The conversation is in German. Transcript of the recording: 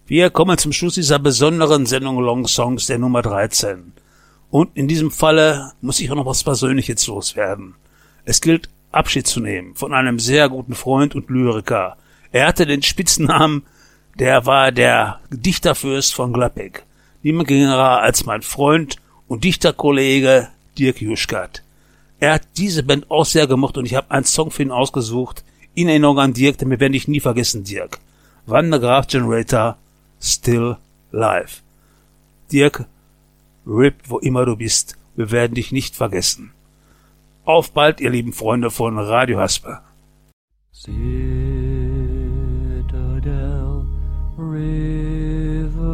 Wir kommen zum Schluss dieser besonderen Sendung Long Songs der Nummer 13. Und in diesem Falle muss ich auch noch was Persönliches loswerden. Es gilt, Abschied zu nehmen von einem sehr guten Freund und Lyriker. Er hatte den Spitznamen, der war der Dichterfürst von Gladbeck. Niemand geringerer als mein Freund und Dichterkollege Dirk Juschkat. Er hat diese Band auch sehr gemocht und ich habe einen Song für ihn ausgesucht, in Erinnerung an Dirk, den werde ich nie vergessen, Dirk. Van der Graaf Generator, Still Live. Dirk, RIP, wo immer du bist, wir werden dich nicht vergessen. Auf bald, ihr lieben Freunde von Radio Hasper. Citadel River